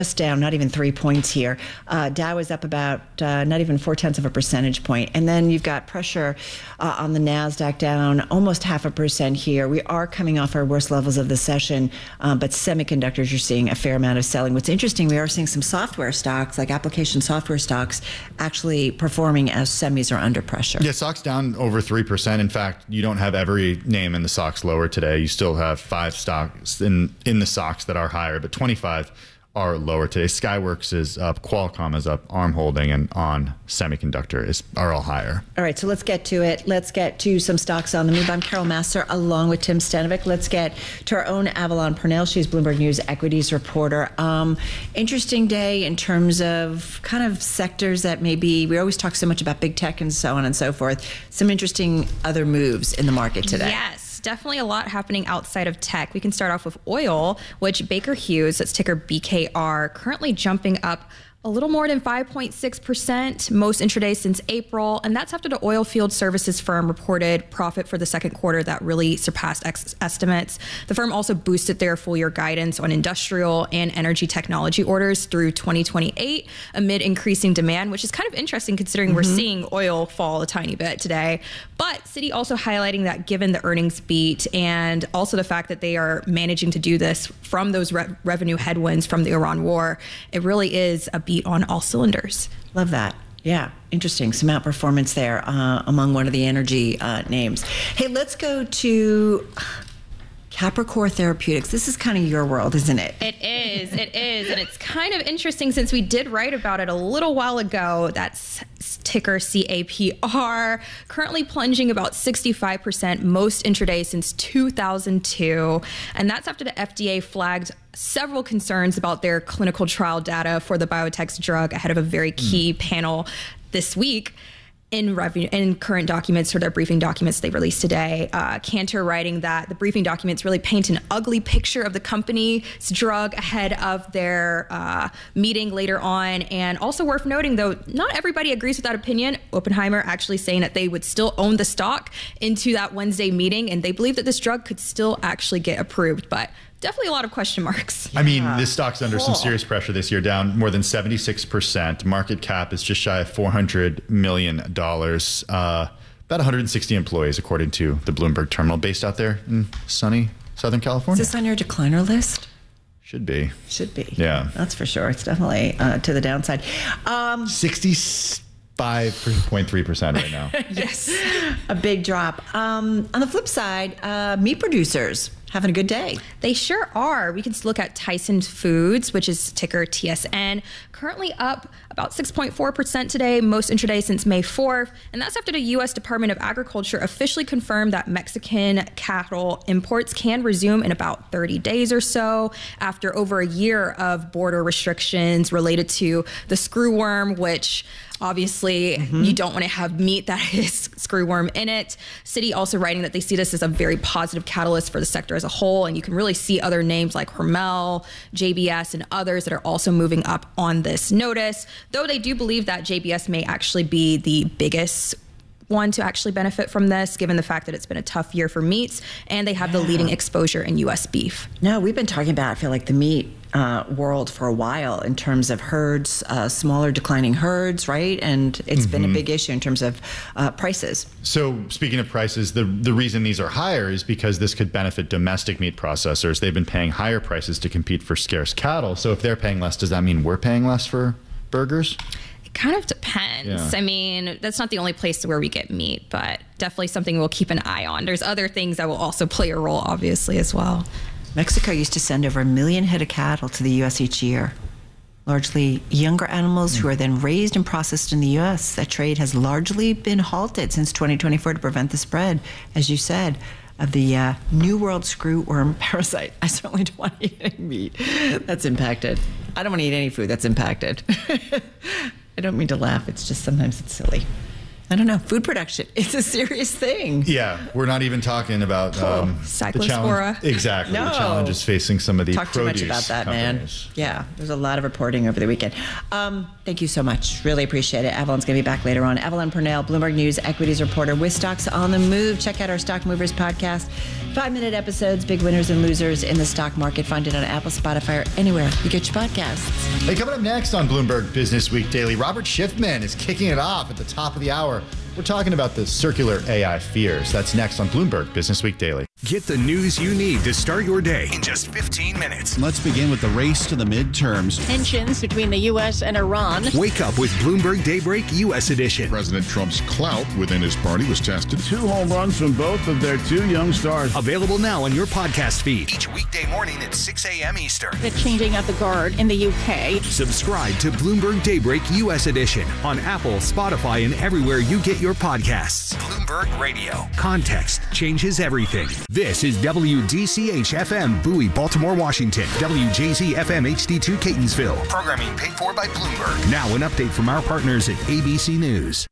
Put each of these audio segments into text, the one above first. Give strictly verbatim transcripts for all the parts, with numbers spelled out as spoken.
Just down, not even three points here. Uh, Dow is up about uh, not even four tenths of a percentage point. And then you've got pressure uh, on the NASDAQ down almost half a percent here. We are coming off our worst levels of the session, um, but semiconductors, you're seeing a fair amount of selling. What's interesting, we are seeing some software stocks, like application software stocks, actually performing as semis are under pressure. Yeah, stocks down over three percent. In fact, you don't have every name in the stocks lower today. You still have five stocks in, in the stocks that are higher, but twenty-five are lower today. Skyworks is up, Qualcomm is up, Arm Holding and On Semiconductor is are all higher. All right, so let's get to it. Let's get to some stocks on the move. I'm Carol Massar along with Tim Stanovic. Let's get to our own Avalon Purnell. She's Bloomberg News equities reporter. Um, interesting day in terms of kind of sectors that maybe, we always talk so much about big tech and so on and so forth. Some interesting other moves in the market today. Yes. Definitely a lot happening outside of tech. We can start off with oil, which Baker Hughes, that's ticker B K R, currently jumping up a little more than five point six percent, most intraday since April. And that's after the oil field services firm reported profit for the second quarter that really surpassed ex estimates. The firm also boosted their full year guidance on industrial and energy technology orders through twenty twenty-eight amid increasing demand, which is kind of interesting considering mm-hmm. we're seeing oil fall a tiny bit today. But Citi also highlighting that given the earnings beat and also the fact that they are managing to do this from those re revenue headwinds from the Iran war, it really is a beat on all cylinders. Love that. Yeah, interesting. Some outperformance there uh, among one of the energy uh, names. Hey, let's go to Capricor Therapeutics. This is kind of your world, isn't it? It is. It is. And it's kind of interesting since we did write about it a little while ago. That's ticker C A P R, currently plunging about sixty-five percent most intraday since two thousand two. And that's after the F D A flagged several concerns about their clinical trial data for the biotech's drug ahead of a very key mm. panel this week. In, revenue, in current documents or their briefing documents they released today, uh, Cantor writing that the briefing documents really paint an ugly picture of the company's drug ahead of their uh, meeting later on. And also worth noting, though, not everybody agrees with that opinion. Oppenheimer actually saying that they would still own the stock into that Wednesday meeting, and they believe that this drug could still actually get approved. But definitely a lot of question marks. I mean, this stock's under cool. some serious pressure this year, down more than seventy-six percent. Market cap is just shy of four hundred million dollars. Uh, about one hundred sixty employees, according to the Bloomberg terminal, based out there in sunny Southern California. Is this on your decliner list? Should be. Should be. Yeah. That's for sure. It's definitely uh, to the downside. Um, sixty-five point three percent right now. Yes. A big drop. Um, on the flip side, uh, meat producers having a good day. They sure are. We can look at Tyson Foods, which is ticker T S N, currently up about six point four percent today, most intraday since May fourth. And that's after the U S Department of Agriculture officially confirmed that Mexican cattle imports can resume in about thirty days or so after over a year of border restrictions related to the screwworm, which obviously, mm-hmm. you don't want to have meat that is screwworm in it. Citi also writing that they see this as a very positive catalyst for the sector as a whole. And you can really see other names like Hormel, J B S, and others that are also moving up on this notice. Though they do believe that J B S may actually be the biggest one to actually benefit from this, given the fact that it's been a tough year for meats and they have yeah. the leading exposure in U S beef. No, we've been talking about, I feel like, the meat uh, world for a while in terms of herds, uh, smaller declining herds, right? And it's mm-hmm. been a big issue in terms of uh, prices. So speaking of prices, the, the reason these are higher is because this could benefit domestic meat processors. They've been paying higher prices to compete for scarce cattle. So if they're paying less, does that mean we're paying less for burgers? Kind of depends. Yeah. I mean, that's not the only place where we get meat, but definitely something we'll keep an eye on. There's other things that will also play a role, obviously, as well. Mexico used to send over a million head of cattle to the U S each year, largely younger animals mm. who are then raised and processed in the U S. That trade has largely been halted since twenty twenty-four to prevent the spread, as you said, of the uh, New World screwworm parasite. I certainly don't want to eat any meat that's impacted. I don't want to eat any food that's impacted. I don't mean to laugh. It's just sometimes it's silly. I don't know, food production. It's a serious thing. Yeah, we're not even talking about um, the Cyclospora. challenge. Exactly, No. the challenges facing some of the Talk too produce much about that, companies. man. Yeah, there's a lot of reporting over the weekend. Um, thank you so much. Really appreciate it. Evelyn's going to be back later on. Evelyn Purnell, Bloomberg News equities reporter with Stocks on the Move. Check out our Stock Movers podcast. Five-minute episodes, big winners and losers in the stock market. Find it on Apple, Spotify, or anywhere you get your podcasts. Hey, coming up next on Bloomberg Business Week Daily, Robert Schiffman is kicking it off at the top of the hour. We're talking about the circular A I fears. That's next on Bloomberg Business Week Daily. Get the news you need to start your day in just fifteen minutes. Let's begin with the race to the midterms. Tensions between the U S and Iran. Wake up with Bloomberg Daybreak U S Edition. President Trump's clout within his party was tested. Two home runs from both of their two young stars. Available now on your podcast feed. Each weekday morning at six a.m. Eastern. The changing of the guard in the U K. Subscribe to Bloomberg Daybreak U S Edition on Apple, Spotify, and everywhere you get your podcasts. Bloomberg Radio. Context changes everything. This is W D C H F M Bowie, Baltimore, Washington. W J Z F M H D two Catonsville. Programming paid for by Bloomberg. Now an update from our partners at A B C News.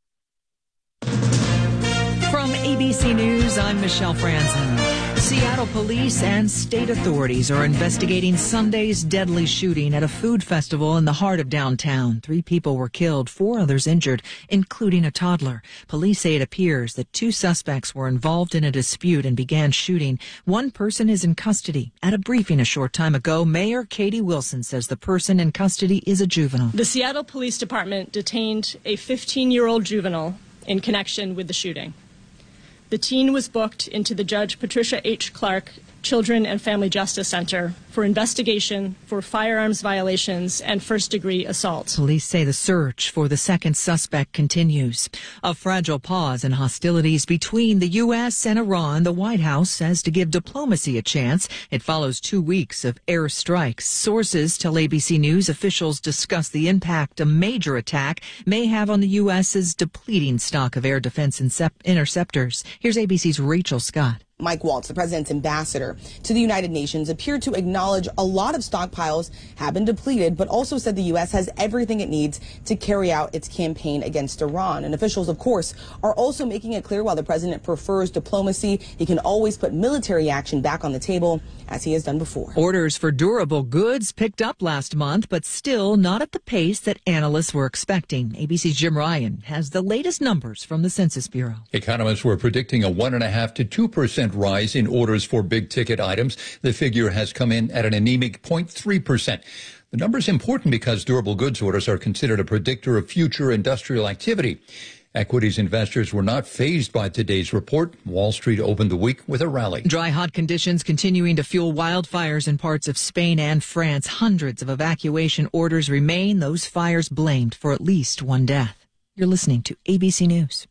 From A B C News, I'm Michelle Franzen. Seattle police and state authorities are investigating Sunday's deadly shooting at a food festival in the heart of downtown. Three people were killed, four others injured, including a toddler. Police say it appears that two suspects were involved in a dispute and began shooting. One person is in custody. At a briefing a short time ago, Mayor Katie Wilson says the person in custody is a juvenile. The Seattle Police Department detained a fifteen-year-old juvenile in connection with the shooting. The teen was booked into the Judge Patricia H. Clark Children and Family Justice Center for investigation for firearms violations and first-degree assault. Police say the search for the second suspect continues. A fragile pause in hostilities between the U S and Iran. The White House says to give diplomacy a chance. It follows two weeks of airstrikes. Sources tell A B C News officials discuss the impact a major attack may have on the U S's depleting stock of air defense interceptors. Here's A B C's Rachel Scott. Mike Waltz, the president's ambassador to the United Nations, appeared to acknowledge a lot of stockpiles have been depleted, but also said the U S has everything it needs to carry out its campaign against Iran. And officials, of course, are also making it clear while the president prefers diplomacy, he can always put military action back on the table, as he has done before. Orders for durable goods picked up last month, but still not at the pace that analysts were expecting. A B C's Jim Ryan has the latest numbers from the Census Bureau. Economists were predicting a one and a half to two percent rise in orders for big ticket items. The figure has come in at an anemic zero point three percent. The number is important because durable goods orders are considered a predictor of future industrial activity. Equities investors were not fazed by today's report. Wall Street opened the week with a rally. Dry, hot conditions continuing to fuel wildfires in parts of Spain and France. Hundreds of evacuation orders remain. Those fires blamed for at least one death. You're listening to A B C News.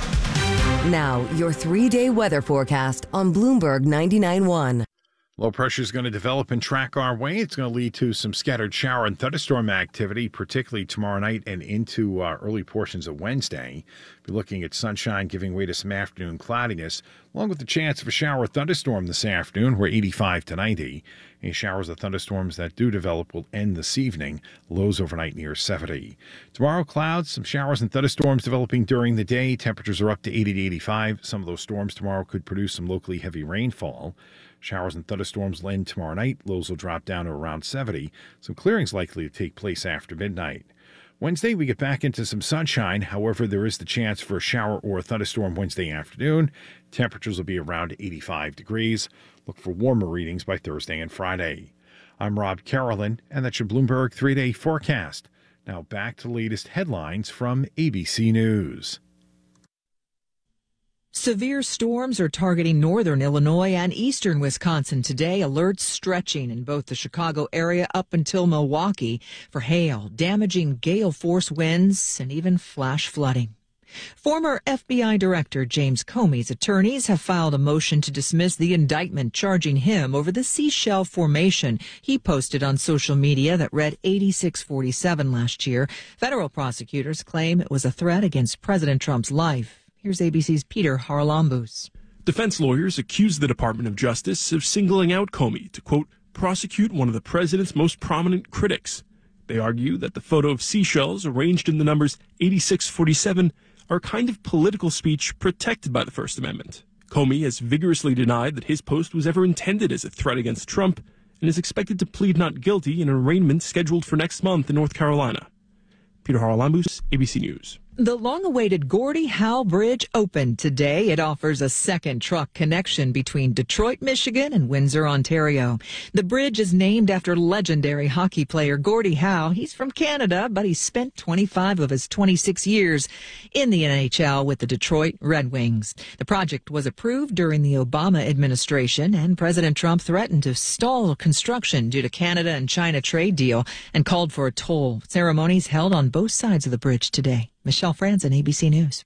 Now, your three-day weather forecast on Bloomberg ninety-nine point one. Low pressure is going to develop and track our way. It's going to lead to some scattered shower and thunderstorm activity, particularly tomorrow night and into uh, early portions of Wednesday. Be looking at sunshine giving way to some afternoon cloudiness, along with the chance of a shower or thunderstorm this afternoon. We're eighty-five to ninety. Any showers or thunderstorms that do develop will end this evening. Lows overnight near seventy. Tomorrow, clouds, some showers and thunderstorms developing during the day. Temperatures are up to eighty to eighty-five. Some of those storms tomorrow could produce some locally heavy rainfall. Showers and thunderstorms will end tomorrow night. Lows will drop down to around seventy. Some clearings likely to take place after midnight. Wednesday, we get back into some sunshine. However, there is the chance for a shower or a thunderstorm Wednesday afternoon. Temperatures will be around eighty-five degrees. Look for warmer readings by Thursday and Friday. I'm Rob Carolyn, and that's your Bloomberg three-day forecast. Now back to the latest headlines from A B C News. Severe storms are targeting northern Illinois and eastern Wisconsin today. Alerts stretching in both the Chicago area up until Milwaukee for hail, damaging gale force winds, and even flash flooding. Former F B I Director James Comey's attorneys have filed a motion to dismiss the indictment charging him over the seashell formation he posted on social media that read eighty-six forty-seven last year. Federal prosecutors claim it was a threat against President Trump's life. Here's A B C's Peter Haralambous. Defense lawyers accuse the Department of Justice of singling out Comey to, quote, prosecute one of the president's most prominent critics. They argue that the photo of seashells arranged in the numbers eighty-six forty-seven are a kind of political speech protected by the First Amendment. Comey has vigorously denied that his post was ever intended as a threat against Trump and is expected to plead not guilty in an arraignment scheduled for next month in North Carolina. Peter Haralambous, A B C News. The long-awaited Gordie Howe Bridge opened today. It offers a second truck connection between Detroit, Michigan and Windsor, Ontario. The bridge is named after legendary hockey player Gordie Howe. He's from Canada, but he spent twenty-five of his twenty-six years in the N H L with the Detroit Red Wings. The project was approved during the Obama administration, and President Trump threatened to stall construction due to Canada and China trade deal and called for a toll. Ceremonies held on both sides of the bridge today. Michelle Franzen, A B C News.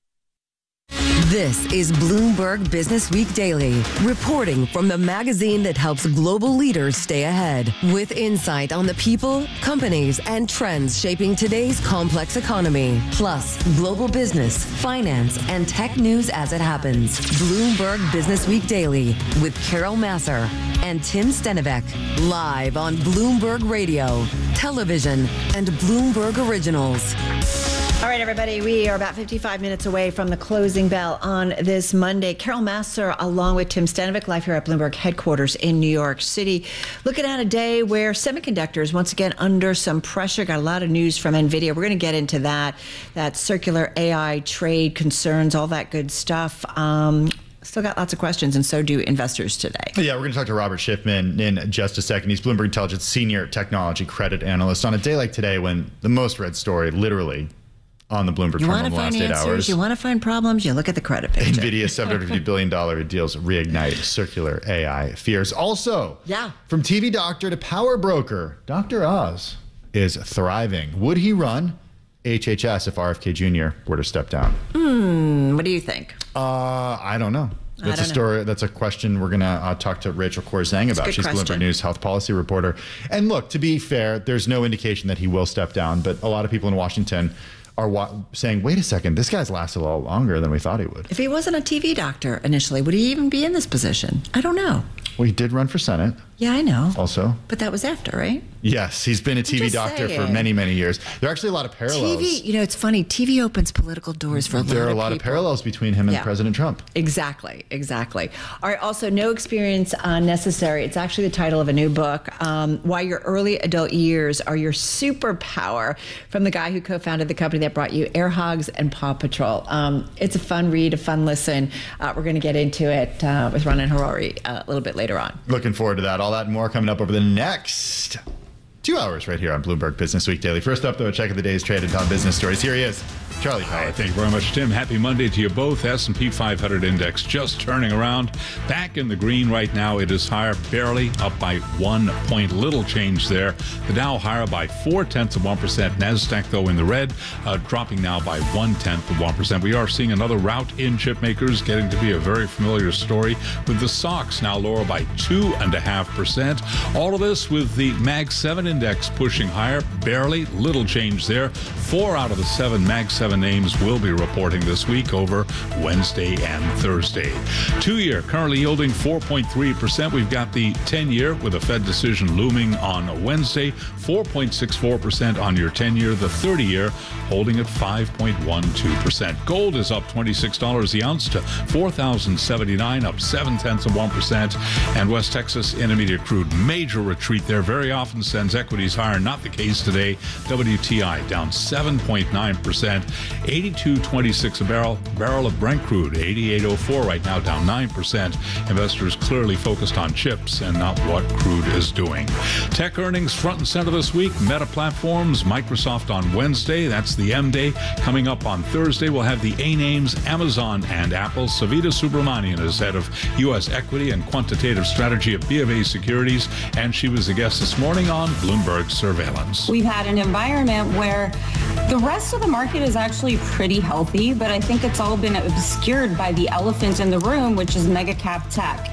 This is Bloomberg Business Week Daily, reporting from the magazine that helps global leaders stay ahead, with insight on the people, companies, and trends shaping today's complex economy, plus global business, finance, and tech news as it happens. Bloomberg Business Week Daily with Carol Masser and Tim Stenivek, live on Bloomberg Radio, television, and Bloomberg Originals. All right, everybody, we are about fifty-five minutes away from the closing bell on this Monday. Carol Masser, along with Tim Stenivek, live here at Bloomberg headquarters in New York City, looking at a day where semiconductors, once again, under some pressure. Got a lot of news from NVIDIA. We're going to get into that, that circular A I trade concerns, all that good stuff. Um, Still got lots of questions, and so do investors today. Yeah, we're going to talk to Robert Schiffman in just a second. He's Bloomberg Intelligence Senior Technology Credit Analyst on a day like today when the most read story, literally, on the Bloomberg terminal in the last eight answers, hours. You want to find problems, you look at the credit picture. NVIDIA's seven hundred fifty billion dollars deals reignite circular A I fears. Also, yeah. from T V doctor to power broker, Doctor Oz is thriving. Would he run H H S if R F K Junior were to step down? Hmm, what do you think? Uh, I don't know. That's don't a story. Know. That's a question we're going to uh, talk to Rachel Korzeng about. She's question. Bloomberg News health policy reporter. And look, to be fair, there's no indication that he will step down, but a lot of people in Washington are wa- saying, wait a second, this guy's lasted a lot longer than we thought he would. If he wasn't a T V doctor initially, would he even be in this position? I don't know. Well, he did run for Senate. Yeah, I know. Also. But that was after, right? Yes, he's been a T V doctor saying. for many, many years. There are actually a lot of parallels. T V, you know, it's funny. T V opens political doors for a lot of people. There are a lot of parallels between him and yeah. President Trump. Exactly, exactly. All right, also, No Experience uh, Necessary. It's actually the title of a new book, um, Why Your Early Adult Years Are Your Superpower, from the guy who co-founded the company that brought you Air Hogs and Paw Patrol. Um, it's a fun read, a fun listen. Uh, we're going to get into it uh, with Ronan Harari uh, a little bit later on. Looking forward to that. All that and more coming up over the next two hours right here on Bloomberg Business Week Daily. First up, though, a check of the day's traded top business stories. Here he is, Charlie Power. Hi, thank you very much, Tim. Happy Monday to you both. S and P five hundred index just turning around. Back in the green right now. It is higher, barely up by one point. Little change there. The Dow higher by four-tenths of one percent. NASDAQ, though, in the red, uh, dropping now by one-tenth of one percent. We are seeing another rout in chip makers, getting to be a very familiar story, with the S O X now lower by two point five percent. All of this with the Mag seven index pushing higher, barely, little change there. Four out of the seven Mag seven names will be reporting this week over Wednesday and Thursday. Two-year currently yielding four point three percent. We've got the ten-year with a Fed decision looming on Wednesday, four point six four percent on your ten-year. The thirty-year holding at five point one two percent. Gold is up twenty-six dollars the ounce to four thousand seventy-nine dollars, up seven-tenths of one percent. And West Texas Intermediate crude, major retreat there. Very often sends equities higher. Not the case today. W T I down seven point nine percent. eighty-two twenty-six a barrel. Barrel of Brent crude, eighty-eight oh four right now, down nine percent. Investors clearly focused on chips and not what crude is doing. Tech earnings front and center this week. Meta Platforms, Microsoft on Wednesday. That's the M Day. Coming up on Thursday, we'll have the A names, Amazon and Apple. Savita Subramanian is head of U S equity and quantitative strategy at B of A Securities, and she was a guest this morning on Bloomberg Surveillance. We've had an environment where the rest of the market is actually pretty healthy, but I think it's all been obscured by the elephant in the room, which is mega cap tech.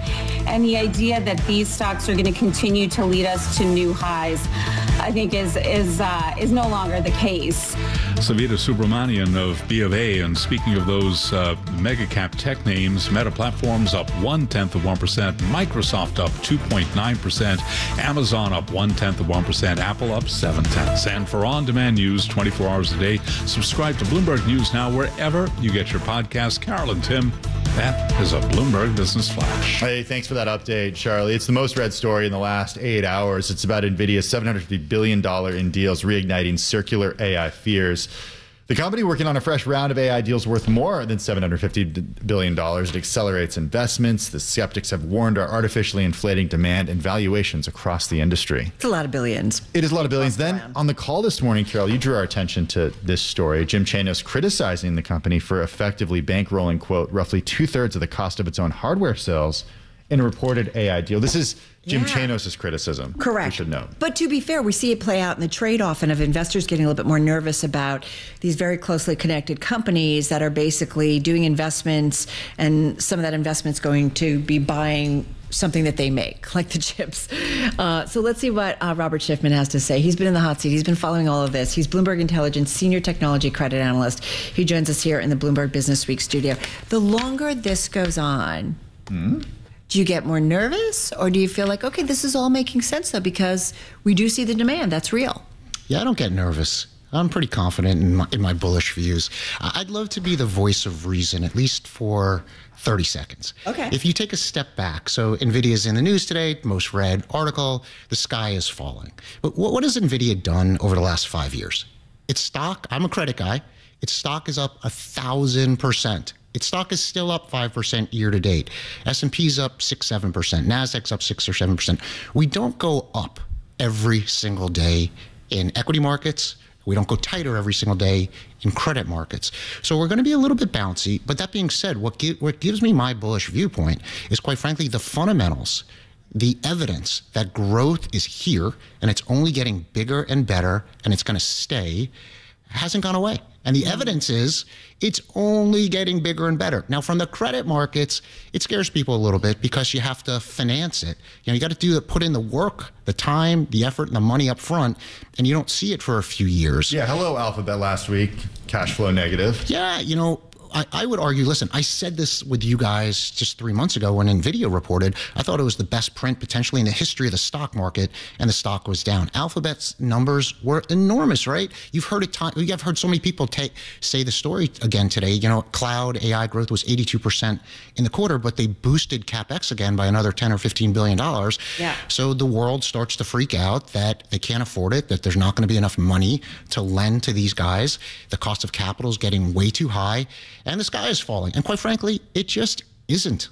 and the idea that these stocks are going to continue to lead us to new highs, I think is is uh, is no longer the case. Savita Subramanian of B of A, and speaking of those uh, mega cap tech names, Meta Platforms up one tenth of one percent, Microsoft up two point nine percent, Amazon up one tenth of one percent, Apple up seven tenths. And for on-demand news twenty-four hours a day, subscribe to Bloomberg News Now wherever you get your podcasts. Carol and Tim, that is a Bloomberg Business Flash. Hey, thanks for that update, Charlie. It's the most read story in the last eight hours. It's about NVIDIA's seven hundred fifty billion dollars in deals reigniting circular A I fears. The company working on a fresh round of A I deals worth more than seven hundred fifty billion dollars. It accelerates investments. The skeptics have warned are artificially inflating demand and valuations across the industry. It's a lot of billions. It is a lot of billions. Then on the call this morning, Carol, you drew our attention to this story. Jim Chanos criticizing the company for effectively bankrolling, quote, roughly two-thirds of the cost of its own hardware sales in a reported A I deal. This is Jim yeah. Chanos' criticism. Correct. We should know. But to be fair, we see it play out in the trade often of investors getting a little bit more nervous about these very closely connected companies that are basically doing investments, and some of that investment's going to be buying something that they make, like the chips. Uh, so let's see what uh, Robert Schiffman has to say. He's been in the hot seat. He's been following all of this. He's Bloomberg Intelligence Senior Technology Credit Analyst. He joins us here in the Bloomberg Business Week studio. The longer this goes on, mm-hmm. do you get more nervous, or do you feel like, okay, this is all making sense, though, because we do see the demand. That's real. Yeah, I don't get nervous. I'm pretty confident in my, in my bullish views. I'd love to be the voice of reason, at least for thirty seconds. Okay. If you take a step back, so NVIDIA's in the news today, most read article, the sky is falling. But what, what has NVIDIA done over the last five years? Its stock, I'm a credit guy, its stock is up a thousand percent. Its stock is still up five percent year to date. S and P's up six, seven percent. NASDAQ's up six or seven percent. We don't go up every single day in equity markets. We don't go tighter every single day in credit markets. So we're going to be a little bit bouncy. But that being said, what, gi- what gives me my bullish viewpoint is, quite frankly, the fundamentals, the evidence that growth is here and it's only getting bigger and better and it's going to stay, hasn't gone away. And the evidence is it's only getting bigger and better. Now, from the credit markets, it scares people a little bit because you have to finance it. You know, you got to do the, put in the work, the time, the effort, and the money up front, and you don't see it for a few years. Yeah, hello, Alphabet last week, cash flow negative. Yeah, you know, I, I would argue, listen, I said this with you guys just three months ago when NVIDIA reported. I thought it was the best print potentially in the history of the stock market, and the stock was down. Alphabet's numbers were enormous, right? You've heard it. T- you've heard so many people take, say the story again today. You know, cloud A I growth was eighty-two percent in the quarter, but they boosted CapEx again by another ten or fifteen billion dollars. Yeah. So the world starts to freak out that they can't afford it, that there's not going to be enough money to lend to these guys. The cost of capital is getting way too high. And the sky is falling. And quite frankly, it just isn't.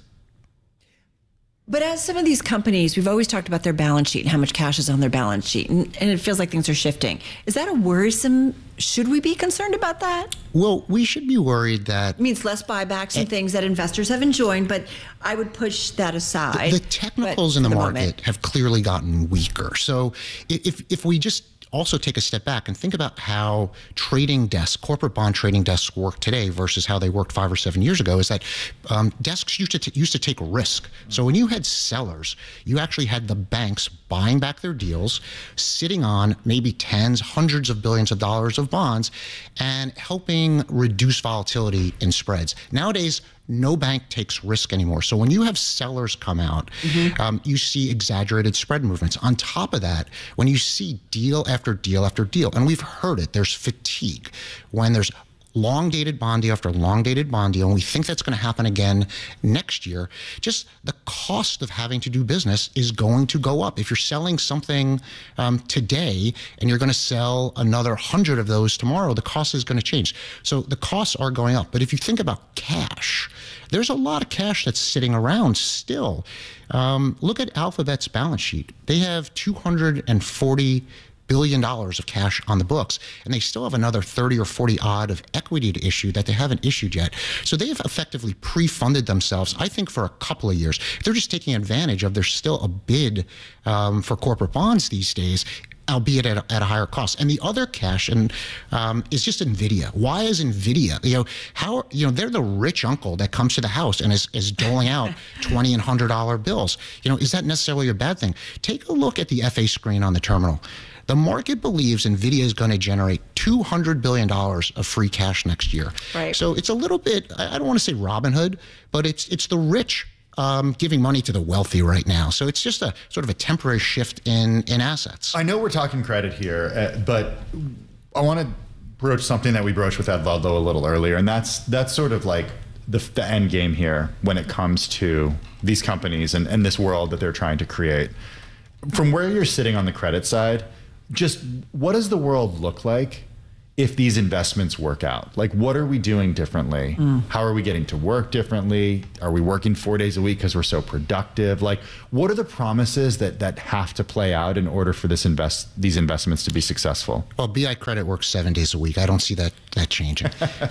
But as some of these companies, we've always talked about their balance sheet and how much cash is on their balance sheet. And, and it feels like things are shifting. Is that a worrisome? Should we be concerned about that? Well, we should be worried that... It means less buybacks and it, things that investors have enjoyed, but I would push that aside. The, the technicals in the, the market moment. have clearly gotten weaker. So if if we just... also take a step back and think about how trading desks, corporate bond trading desks work today versus how they worked five or seven years ago, is that um, desks used to, t- used to take risk. So when you had sellers, you actually had the banks buying back their deals, sitting on maybe tens, hundreds of billions of dollars of bonds, and helping reduce volatility in spreads. Nowadays, no bank takes risk anymore. So when you have sellers come out, mm-hmm. um, you see exaggerated spread movements. On top of that, when you see deal after deal after deal, and we've heard it, there's fatigue. When there's long-dated bond deal after long-dated bond deal, and we think that's going to happen again next year, just the cost of having to do business is going to go up. If you're selling something um, today and you're going to sell another hundred of those tomorrow, the cost is going to change. So the costs are going up. But if you think about cash, there's a lot of cash that's sitting around still. Um, look at Alphabet's balance sheet. They have two hundred forty billion dollars of cash on the books, and they still have another thirty or forty odd of equity to issue that they haven't issued yet. So they have effectively pre-funded themselves, I think, for a couple of years. They're just taking advantage of there's still a bid um, for corporate bonds these days. albeit at a, at a higher cost. And the other cash and um, is just NVIDIA. Why is NVIDIA? You know, how, you know, they're the rich uncle that comes to the house and is, is doling out twenty and one hundred dollar bills. You know, is that necessarily a bad thing? Take a look at the F A screen on the terminal. The market believes NVIDIA is going to generate two hundred billion dollars of free cash next year. Right. So it's a little bit, I don't want to say Robin Hood, but it's it's the rich um, giving money to the wealthy right now. So it's just a sort of a temporary shift in, in assets. I know we're talking credit here, uh, but I want to broach something that we broached with Ed Ludlow a little earlier, and that's that's sort of like the, the end game here when it comes to these companies and, and this world that they're trying to create. From where you're sitting on the credit side, just what does the world look like if these investments work out? Like, what are we doing differently? Mm. How are we getting to work differently? Are we working four days a week because we're so productive? Like, what are the promises that that have to play out in order for this invest these investments to be successful? Well, B I Credit works seven days a week. I don't see that that changing.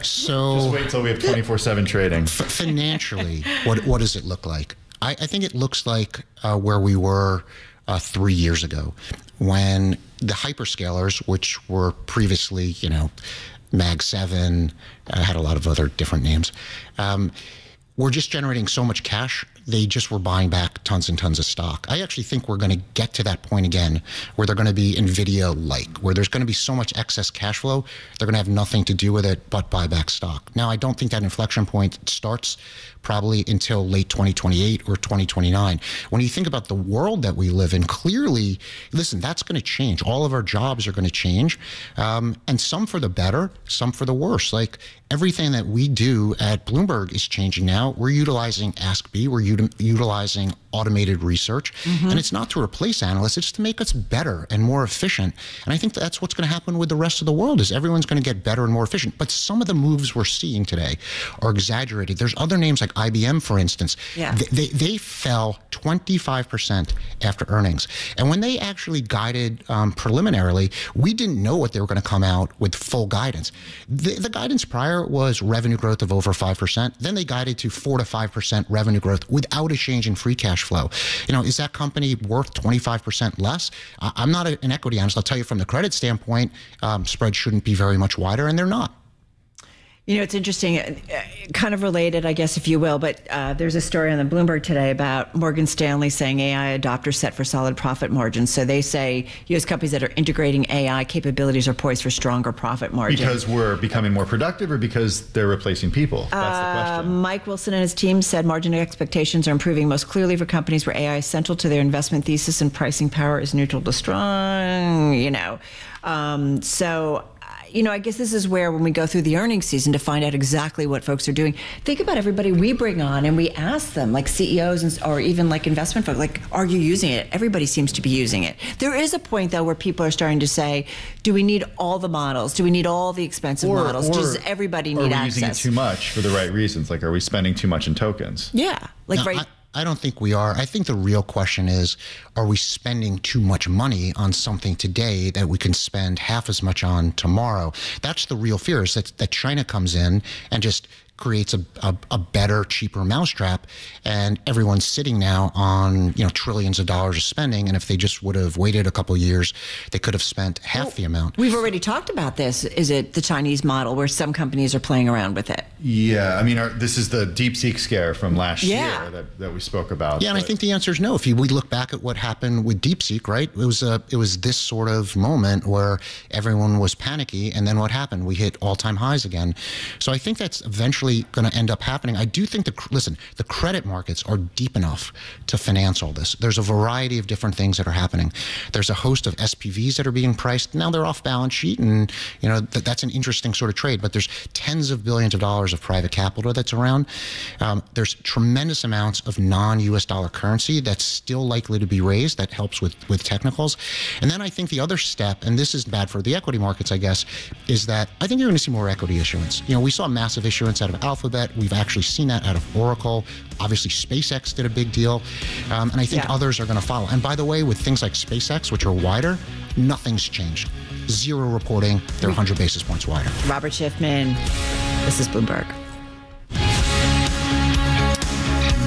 So just wait till we have twenty-four seven trading. F- financially, what what does it look like? I, I think it looks like uh, where we were uh, three years ago, when the hyperscalers, which were previously, you know, Mag seven, uh, had a lot of other different names, um, were just generating so much cash, they just were buying back tons and tons of stock. I actually think we're going to get to that point again where they're going to be NVIDIA-like, where there's going to be so much excess cash flow, they're going to have nothing to do with it but buy back stock. Now, I don't think that inflection point starts probably until late twenty twenty-eight or twenty twenty-nine. When you think about the world that we live in, clearly, listen, that's going to change. All of our jobs are going to change, um, and some for the better, some for the worse. Like, everything that we do at Bloomberg is changing now. We're utilizing Ask B. We're util- utilizing automated research. Mm-hmm. And it's not to replace analysts. It's to make us better and more efficient. And I think that's what's going to happen with the rest of the world, is everyone's going to get better and more efficient. But some of the moves we're seeing today are exaggerated. There's other names like I B M, for instance. Yeah. They, they, they fell twenty-five percent after earnings. And when they actually guided um, preliminarily, we didn't know what they were going to come out with full guidance. The, the guidance prior was revenue growth of over five percent. Then they guided to four to five percent revenue growth without a change in free cash flow. You know, is that company worth twenty-five percent less? Uh, I'm not a, an equity analyst. I'll tell you from the credit standpoint, um, spreads shouldn't be very much wider, and they're not. You know, it's interesting, uh, kind of related, I guess, if you will, but uh, there's a story on the Bloomberg today about Morgan Stanley saying A I adopters set for solid profit margins. So they say U S companies that are integrating A I capabilities are poised for stronger profit margins. Because we're becoming more productive, or because they're replacing people? That's uh, the question. Mike Wilson and his team said margin expectations are improving most clearly for companies where A I is central to their investment thesis and pricing power is neutral to strong, you know. Um, so... You know, I guess this is where, when we go through the earnings season to find out exactly what folks are doing, think about everybody we bring on and we ask them, like C E Os and, or even like investment folks, like, are you using it? Everybody seems to be using it. There is a point, though, where people are starting to say, do we need all the models? Do we need all the expensive or, models? Or, Does everybody need access? Are we access? using it too much for the right reasons? Like, are we spending too much in tokens? Yeah. Like, now, right. I- I don't think we are. I think the real question is, are we spending too much money on something today that we can spend half as much on tomorrow? That's the real fear, is that, that China comes in and just creates a, a, a better, cheaper mousetrap, and everyone's sitting now on, you know, trillions of dollars of spending. And if they just would have waited a couple of years, they could have spent half well, the amount. We've already talked about this. Is it the Chinese model where some companies are playing around with it? Yeah, I mean, our, this is the DeepSeek scare from last yeah. year that, that we spoke about. Yeah, and I think the answer is no. If you, we look back at what happened with DeepSeek, right? It was a, it was this sort of moment where everyone was panicky, and then what happened? We hit all-time highs again. So I think that's eventually going to end up happening. I do think the listen, the credit markets are deep enough to finance all this. There's a variety of different things that are happening. There's a host of S P Vs that are being priced. Now they're off balance sheet, and you know th- that's an interesting sort of trade. But there's tens of billions of dollars of private capital that's around. Um, there's tremendous amounts of non-U S dollar currency that's still likely to be raised. That helps with with technicals. And then I think the other step, and this is bad for the equity markets, I guess, is that I think you're going to see more equity issuance. You know, we saw massive issuance out of Alphabet. We've actually seen that out of Oracle. Obviously, SpaceX did a big deal. Um, and I think yeah. others are going to follow. And by the way, with things like SpaceX, which are wider, nothing's changed. Zero reporting. They're one hundred basis points wider. Robert Schiffman, this is Bloomberg.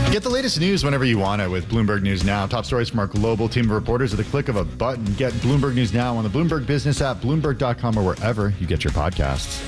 Get the latest news whenever you want it with Bloomberg News Now. Top stories from our global team of reporters at the click of a button. Get Bloomberg News Now on the Bloomberg Business app, Bloomberg dot com, or wherever you get your podcasts.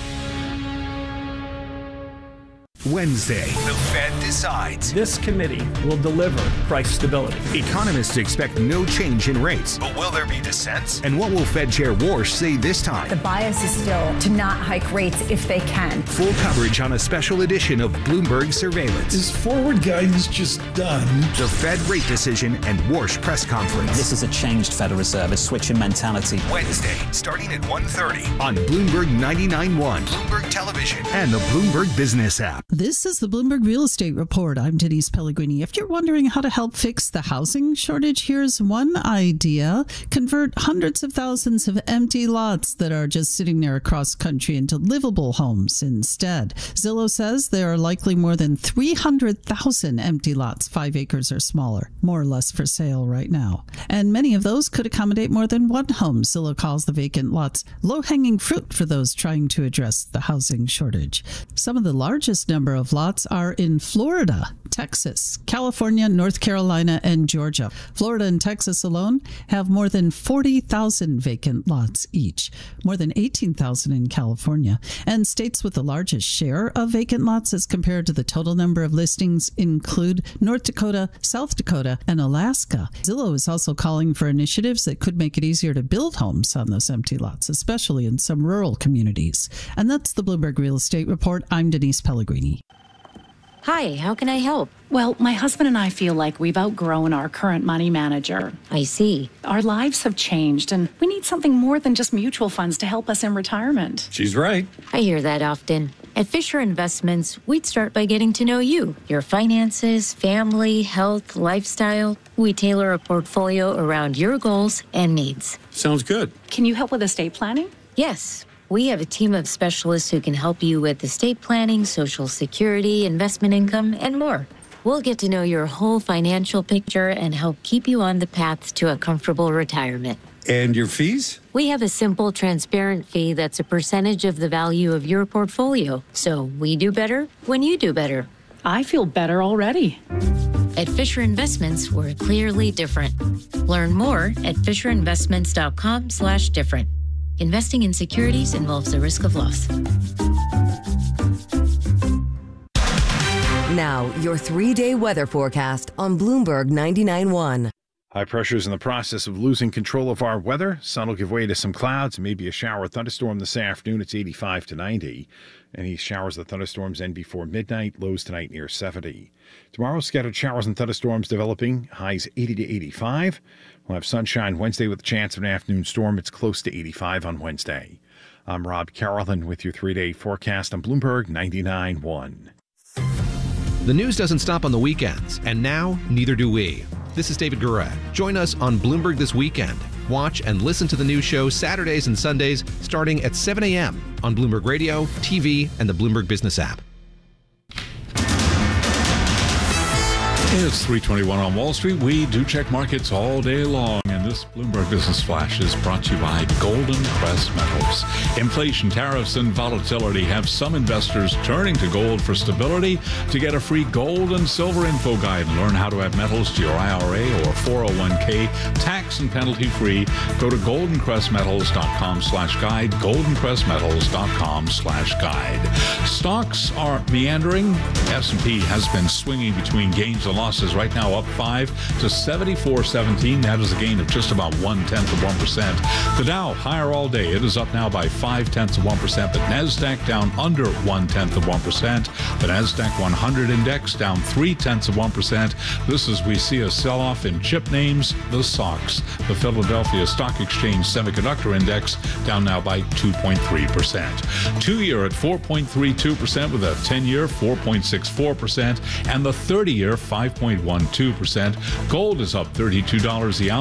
Wednesday, the Fed decides. This committee will deliver price stability. Economists expect no change in rates. But will there be dissents? And what will Fed Chair Warsh say this time? The bias is still to not hike rates if they can. Full coverage on a special edition of Bloomberg Surveillance. Is forward guidance just done? The Fed rate decision and Warsh press conference. This is a changed Federal Reserve, a switch in mentality. Wednesday, starting at one thirty on Bloomberg ninety-nine point one, Bloomberg Television, and the Bloomberg Business app. This is the Bloomberg Real Estate Report. I'm Denise Pellegrini. If you're wondering how to help fix the housing shortage, here's one idea. Convert hundreds of thousands of empty lots that are just sitting there across country into livable homes instead. Zillow says there are likely more than three hundred thousand empty lots, five acres or smaller, more or less for sale right now. And many of those could accommodate more than one home. Zillow calls the vacant lots low-hanging fruit for those trying to address the housing shortage. Some of the largest number of lots are in Florida, Texas, California, North Carolina, and Georgia. Florida and Texas alone have more than forty thousand vacant lots each, more than eighteen thousand in California. And states with the largest share of vacant lots as compared to the total number of listings include North Dakota, South Dakota, and Alaska. Zillow is also calling for initiatives that could make it easier to build homes on those empty lots, especially in some rural communities. And that's the Bloomberg Real Estate Report. I'm Denise Pellegrini. Hi, how can I help? Well, my husband and I feel like we've outgrown our current money manager. I see. Our lives have changed, and we need something more than just mutual funds to help us in retirement. She's right. I hear that often. At Fisher Investments, we'd start by getting to know you, your finances, family, health, lifestyle. We tailor a portfolio around your goals and needs. Sounds good. Can you help with estate planning? Yes. We have a team of specialists who can help you with estate planning, Social Security, investment income, and more. We'll get to know your whole financial picture and help keep you on the path to a comfortable retirement. And your fees? We have a simple, transparent fee that's a percentage of the value of your portfolio. So we do better when you do better. I feel better already. At Fisher Investments, we're clearly different. Learn more at FisherInvestments.com slash different. Investing in securities involves the risk of loss. Now, your three-day weather forecast on Bloomberg ninety-nine point one. High pressure is in the process of losing control of our weather. Sun will give way to some clouds, maybe a shower or thunderstorm this afternoon. It's eighty-five to ninety. Any showers or thunderstorms end before midnight. Lows tonight near seventy. Tomorrow, scattered showers and thunderstorms developing. Highs eighty to eighty-five. We'll have sunshine Wednesday with a chance of an afternoon storm. It's close to eighty-five on Wednesday. I'm Rob Carolyn with your three-day forecast on Bloomberg ninety-nine point one. The news doesn't stop on the weekends, and now neither do we. This is David Gura. Join us on Bloomberg This Weekend. Watch and listen to the news show Saturdays and Sundays starting at seven a.m. on Bloomberg Radio, T V, and the Bloomberg Business app. It's three twenty-one on Wall Street. We do check markets all day long, and this Bloomberg Business Flash is brought to you by Golden Crest Metals. Inflation, tariffs, and volatility have some investors turning to gold for stability. To get a free gold and silver info guide and learn how to add metals to your I R A or four oh one k tax and penalty free, go to goldencrestmetals.com slash guide, goldencrestmetals.com slash guide. Stocks are meandering. S and P has been swinging between gains and losses, right now up five to seventy-four seventeen. That is a gain of just about one-tenth of one percent. The Dow higher all day. It is up now by five-tenths of one percent, but NASDAQ down under one-tenth of one percent. The NASDAQ one hundred index down three-tenths of one percent. This is we see a sell-off in chip names, the S O X. The Philadelphia Stock Exchange Semiconductor Index down now by two point three percent. Two-year at four point three two percent with a ten-year four point six four percent and the thirty-year five point one two percent. Gold is up thirty-two dollars the ounce, up eight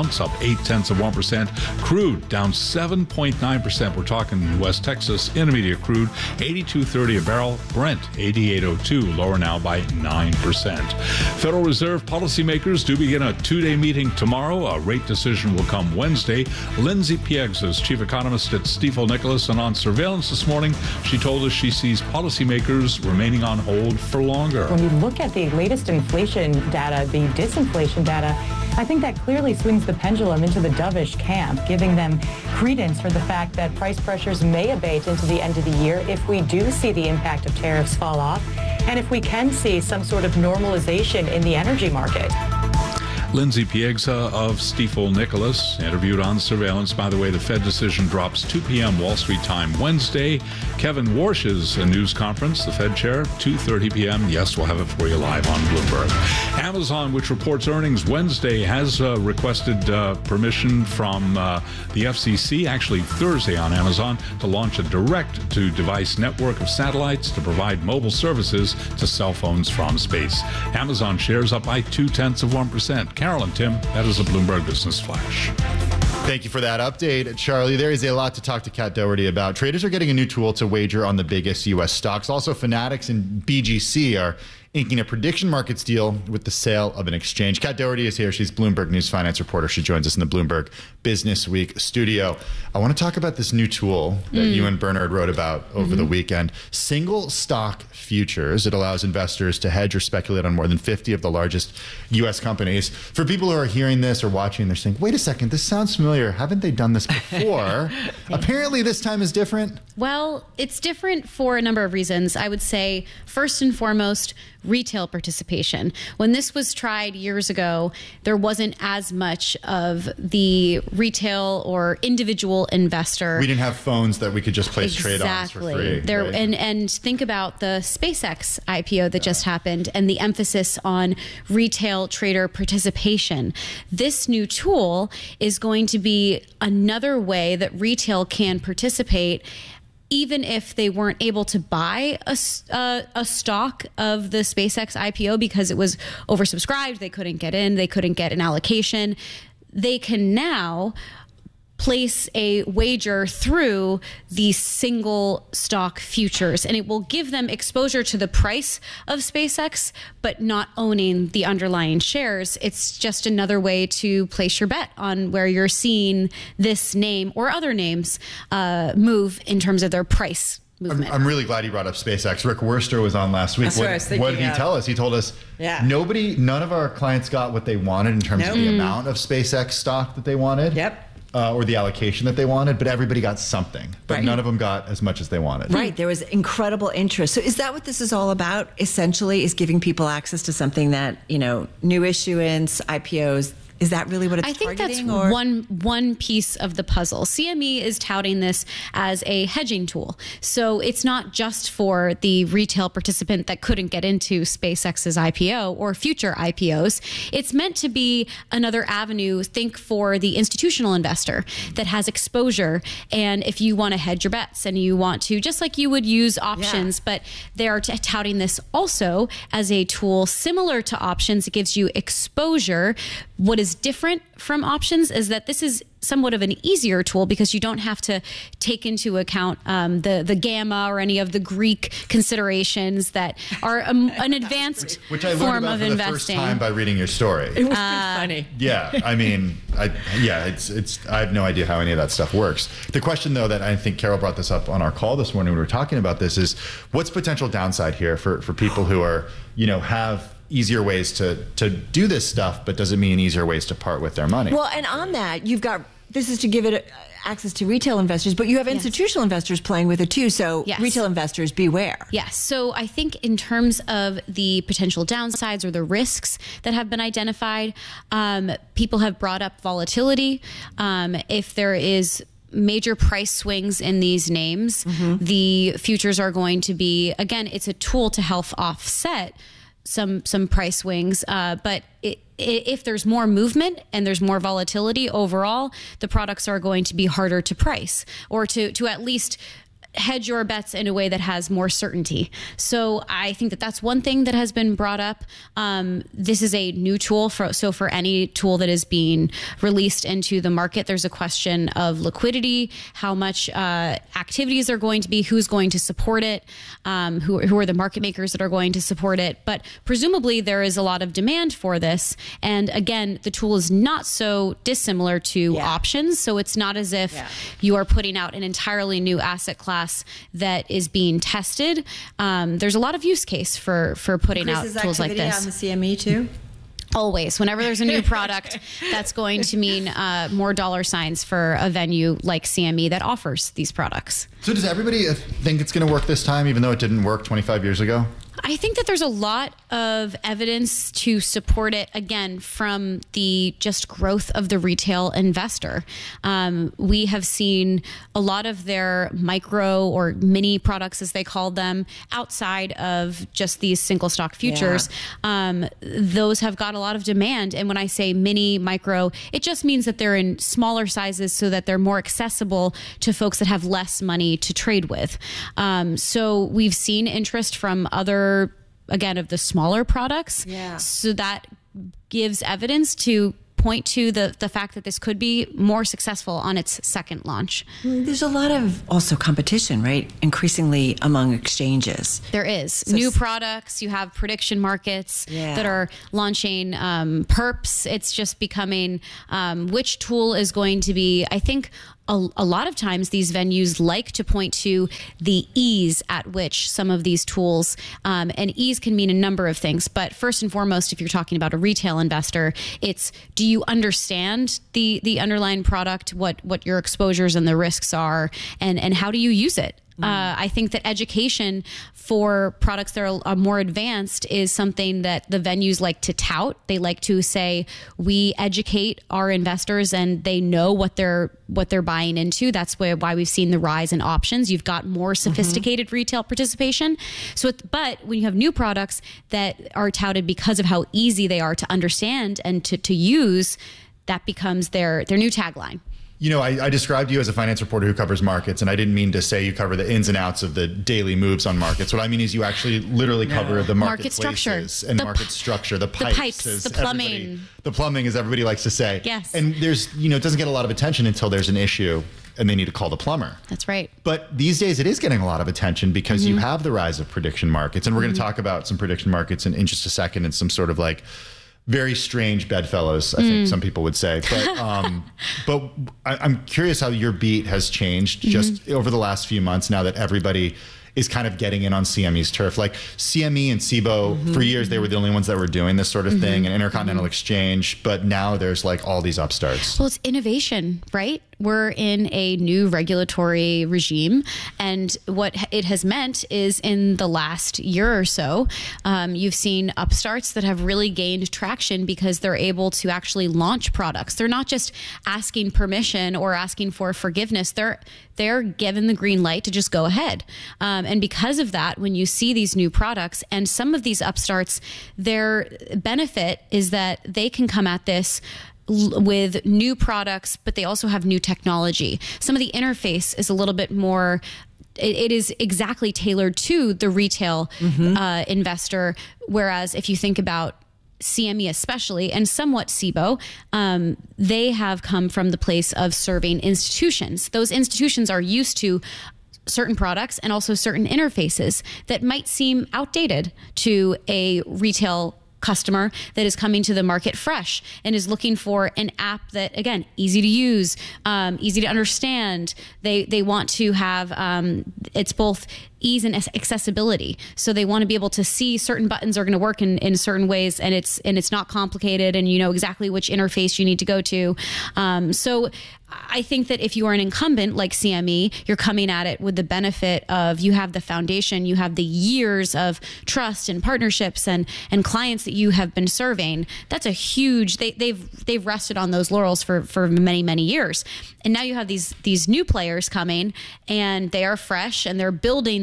eight tenths of one percent. Crude down seven point nine percent. We're talking West Texas Intermediate crude, eighty-two thirty a barrel. Brent, eighty-eight oh two, lower now by nine percent. Federal Reserve policymakers do begin a two-day meeting tomorrow. A rate decision will come Wednesday. Lindsay Piegza is chief economist at Stifel Nicolaus, and on surveillance this morning, she told us she sees policymakers remaining on hold for longer. When you look at the latest inflation data, the disinflation data, I think that clearly swings the pendulum into the dovish camp, giving them credence for the fact that price pressures may abate into the end of the year if we do see the impact of tariffs fall off, and if we can see some sort of normalization in the energy market. Lindsay Piegza of Stifel Nicolaus, interviewed on surveillance. By the way, the Fed decision drops two p.m. Wall Street time Wednesday. Kevin Warsh's news conference, the Fed chair, two thirty p.m. Yes, we'll have it for you live on Bloomberg. Amazon, which reports earnings Wednesday, has uh, requested uh, permission from uh, the F C C, actually Thursday on Amazon, to launch a direct-to-device network of satellites to provide mobile services to cell phones from space. Amazon shares up by two-tenths of one percent. Carol and Tim, that is a Bloomberg Business Flash. Thank you for that update, Charlie. There is a lot to talk to Kat Doherty about. Traders are getting a new tool to wager on the biggest U S stocks. Also, Fanatics and B G C are inking a prediction markets deal with the sale of an exchange. Kat Doherty is here. She's Bloomberg News finance reporter. She joins us in the Bloomberg Business Week studio. I want to talk about this new tool that mm. you and Bernard wrote about over mm-hmm. the weekend. Single stock futures. It allows investors to hedge or speculate on more than fifty of the largest U S companies. For people who are hearing this or watching, they're saying, wait a second, this sounds familiar. Haven't they done this before? Apparently this time is different. Well, it's different for a number of reasons. I would say, first and foremost, retail participation. When this was tried years ago, there wasn't as much of the retail or individual investor. We didn't have phones that we could just place exactly. trade-ons for free. There, right? and, and think about the SpaceX I P O that yeah. just happened and the emphasis on retail trader participation. This new tool is going to be another way that retail can participate, even if they weren't able to buy a, uh, a stock of the SpaceX I P O because it was oversubscribed, they couldn't get in, they couldn't get an allocation. They can now place a wager through the single stock futures, and it will give them exposure to the price of SpaceX, but not owning the underlying shares. It's just another way to place your bet on where you're seeing this name or other names uh, move in terms of their price movement. I'm, I'm really glad you brought up SpaceX. Rick Wurster was on last week. That's what, what I was thinking what did he of. tell us? He told us yeah. nobody, none of our clients got what they wanted in terms nope. of the mm. amount of SpaceX stock that they wanted. Yep. Uh, or the allocation that they wanted, but everybody got something. But right. none of them got as much as they wanted. Right. There was incredible interest. So is that what this is all about? Essentially, is giving people access to something that, you know, new issuance, I P Os. Is that really what it's I think targeting? that's or? one one piece of the puzzle. C M E is touting this as a hedging tool. So it's not just for the retail participant that couldn't get into SpaceX's I P O or future I P Os. It's meant to be another avenue, think for the institutional investor that has exposure. And if you want to hedge your bets and you want to, just like you would use options, yeah. but they are t- touting this also as a tool similar to options. It gives you exposure. What is different from options is that this is somewhat of an easier tool because you don't have to take into account um, the the gamma or any of the Greek considerations that are um, an advanced Which I learned form about of for the investing. first time by reading your story. It was Uh, pretty funny. Yeah, I mean, I, yeah, it's it's. I have no idea how any of that stuff works. The question, though, that I think Carol brought this up on our call this morning when we were talking about this is, what's potential downside here for for people who are, you know, have easier ways to to do this stuff, but does it mean easier ways to part with their money? Well, and on that, you've got, this is to give it access to retail investors, but you have institutional yes. investors playing with it too. So yes. retail investors, beware. Yes. So I think in terms of the potential downsides or the risks that have been identified, um, people have brought up volatility. Um, if there is major price swings in these names, mm-hmm. the futures are going to be, again, it's a tool to help offset some some price swings, uh, but it, it, if there's more movement and there's more volatility overall, the products are going to be harder to price or to to at least hedge your bets in a way that has more certainty. So I think that that's one thing that has been brought up. Um, this is a new tool. For, so for any tool that is being released into the market, there's a question of liquidity, how much uh, activities are going to be, who's going to support it, um, who, who are the market makers that are going to support it. But presumably there is a lot of demand for this. And again, the tool is not so dissimilar to yeah. options. So it's not as if yeah. you are putting out an entirely new asset class that is being tested. Um, there's a lot of use case for for putting Increases out tools like this. On the C M E too? Always. Whenever there's a new product, that's going to mean uh, more dollar signs for a venue like C M E that offers these products. So does everybody think it's going to work this time, even though it didn't work twenty-five years ago? I think that there's a lot of evidence to support it, again, from the just growth of the retail investor. Um, we have seen a lot of their micro or mini products, as they call them, outside of just these single stock futures. Yeah. Um, those have got a lot of demand. And when I say mini, micro, it just means that they're in smaller sizes so that they're more accessible to folks that have less money to trade with. Um, so we've seen interest from other again, of the smaller products. Yeah. So that gives evidence to point to the, the fact that this could be more successful on its second launch. There's a lot of also competition, right? Increasingly among exchanges. There is. So New products. You have prediction markets yeah. that are launching um, perps. It's just becoming um, which tool is going to be, I think, A, a lot of times these venues like to point to the ease at which some of these tools, um, and ease can mean a number of things, but first and foremost, if you're talking about a retail investor, it's do you understand the the underlying product, what what your exposures and the risks are, and and how do you use it? Uh, I think that education for products that are, are more advanced is something that the venues like to tout. They like to say, we educate our investors and they know what they're what they're buying into. That's where, why we've seen the rise in options. You've got more sophisticated mm-hmm. retail participation. So, it, but when you have new products that are touted because of how easy they are to understand and to, to use, that becomes their their new tagline. You know, I, I described you as a finance reporter who covers markets, and I didn't mean to say you cover the ins and outs of the daily moves on markets. What I mean is you actually literally no. cover the market structure and the market structure, the pipes, the, pipes, the plumbing. The plumbing, as everybody likes to say. Yes. And there's, you know, it doesn't get a lot of attention until there's an issue and they need to call the plumber. That's right. But these days it is getting a lot of attention because mm-hmm. you have the rise of prediction markets. And we're mm-hmm. going to talk about some prediction markets in, in just a second and some sort of like very strange bedfellows, I mm. think some people would say. But um, but I, I'm curious how your beat has changed mm-hmm. just over the last few months now that everybody is kind of getting in on C M E's turf. Like C M E and C B O, mm-hmm. for years, they were the only ones that were doing this sort of mm-hmm. thing, and Intercontinental mm-hmm. Exchange. But now there's like all these upstarts. Well, it's innovation, right? We're in a new regulatory regime. And what it has meant is in the last year or so, um, you've seen upstarts that have really gained traction because they're able to actually launch products. They're not just asking permission or asking for forgiveness. They're they're given the green light to just go ahead. Um, and because of that, when you see these new products and some of these upstarts, their benefit is that they can come at this with new products, but they also have new technology. Some of the interface is a little bit more, it, it is exactly tailored to the retail mm-hmm. uh, investor. Whereas if you think about C M E especially, and somewhat C B O, um, they have come from the place of serving institutions. Those institutions are used to certain products and also certain interfaces that might seem outdated to a retail customer that is coming to the market fresh and is looking for an app that, again, easy to use, um, easy to understand. They they want to have, um, it's both ease and accessibility. So they want to be able to see certain buttons are going to work in, in certain ways, and it's and it's not complicated, and you know exactly which interface you need to go to. Um, so I think that if you are an incumbent like C M E, you're coming at it with the benefit of you have the foundation, you have the years of trust and partnerships and and clients that you have been serving. That's a huge, they, they've they've rested on those laurels for for many many years, and now you have these these new players coming, and they are fresh and they're building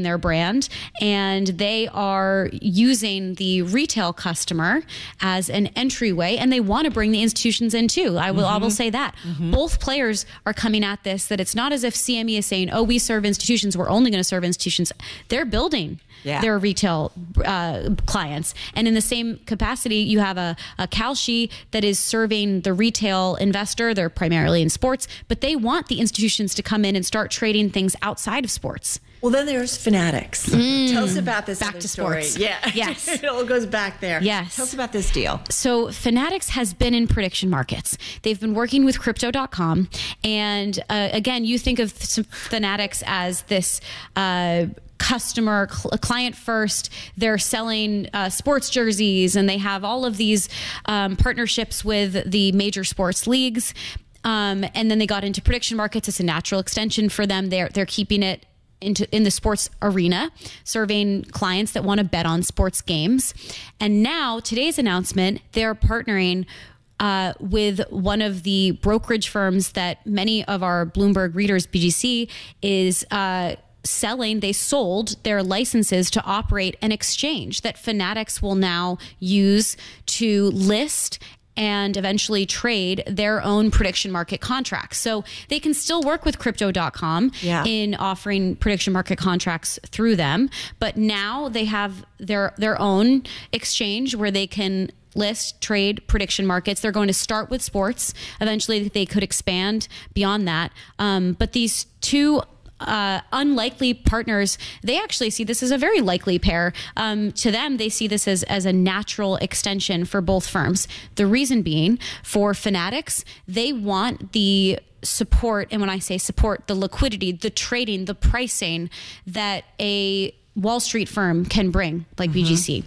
their brand, and they are using the retail customer as an entryway, and they want to bring the institutions in too. I will, mm-hmm. I will say that. Mm-hmm. Both players are coming at this, that it's not as if C M E is saying, oh, we serve institutions, we're only going to serve institutions. They're building yeah. their retail uh, clients. And in the same capacity, you have a, a Kalshi that is serving the retail investor. They're primarily in sports, but they want the institutions to come in and start trading things outside of sports. Well, then there's Fanatics. Mm. Tell us about this back other to story. sports. Yeah, yes, it all goes back there. Yes, tell us about this deal. So Fanatics has been in prediction markets. They've been working with Crypto dot com, and uh, again, you think of Fanatics as this. Uh, customer cl- client first. They're selling uh, sports jerseys, and they have all of these um, partnerships with the major sports leagues. Um, and then they got into prediction markets. It's a natural extension for them. They're they're keeping it into in the sports arena, serving clients that want to bet on sports games. And now today's announcement, they're partnering Uh, with one of the brokerage firms that many of our Bloomberg readers, B G C, is uh, selling. They sold their licenses to operate an exchange that Fanatics will now use to list and eventually trade their own prediction market contracts. So they can still work with Crypto dot com yeah. in offering prediction market contracts through them. But now they have their their own exchange where they can list, trade prediction markets. They're going to start with sports. Eventually they could expand beyond that. Um, but these two Uh, unlikely partners, they actually see this as a very likely pair. Um, to them, they see this as, as a natural extension for both firms. The reason being, for Fanatics, they want the support, and when I say support, the liquidity, the trading, the pricing that a Wall Street firm can bring, like mm-hmm. B G C.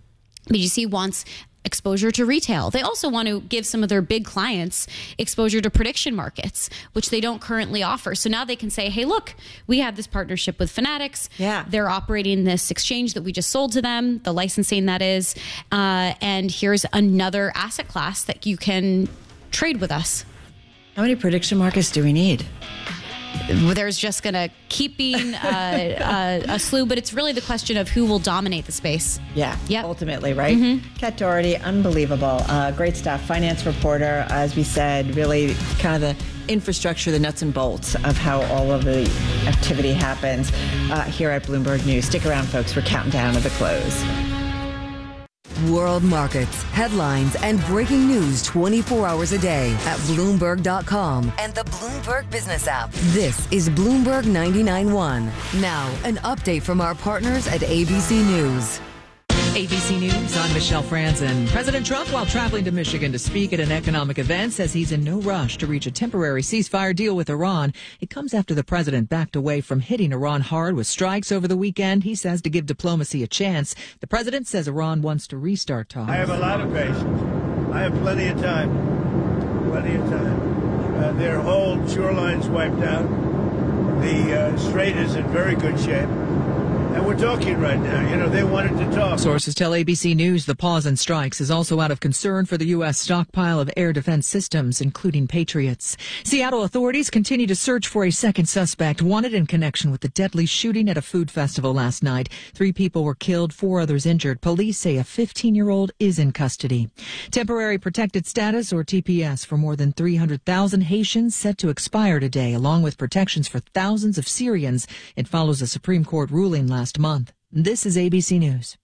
B G C wants exposure to retail. They also want to give some of their big clients exposure to prediction markets, which they don't currently offer. So now they can say, hey, look, we have this partnership with Fanatics. Yeah. They're operating this exchange that we just sold to them, the licensing that is, uh, and here's another asset class that you can trade with us. How many prediction markets do we need? There's just going to keep being uh, uh, a slew, but it's really the question of who will dominate the space. Yeah, yep. ultimately, right? Mm-hmm. Kat Doherty, unbelievable. Uh, great stuff. Finance reporter, as we said, really kind of the infrastructure, the nuts and bolts of how all of the activity happens uh, here at Bloomberg News. Stick around, folks. We're counting down to the close. World markets, headlines, and breaking news twenty-four hours a day at Bloomberg dot com and the Bloomberg Business app. This is Bloomberg ninety-nine point one. Now, an update from our partners at A B C News. A B C News, I'm Michelle Franzen. President Trump, while traveling to Michigan to speak at an economic event, says he's in no rush to reach a temporary ceasefire deal with Iran. It comes after the president backed away from hitting Iran hard with strikes over the weekend, he says, to give diplomacy a chance. The president says Iran wants to restart talks. I have a lot of patience. I have plenty of time. Plenty of time. Uh, their whole shoreline's wiped out. The uh, strait is in very good shape. And we're talking right now. You know, they wanted to talk. Sources tell A B C News the pause in strikes is also out of concern for the U S stockpile of air defense systems, including Patriots. Seattle authorities continue to search for a second suspect wanted in connection with the deadly shooting at a food festival last night. Three people were killed, four others injured. Police say a fifteen-year-old is in custody. Temporary protected status, or T P S, for more than three hundred thousand Haitians set to expire today, along with protections for thousands of Syrians. It follows a Supreme Court ruling last month. This is A B C News.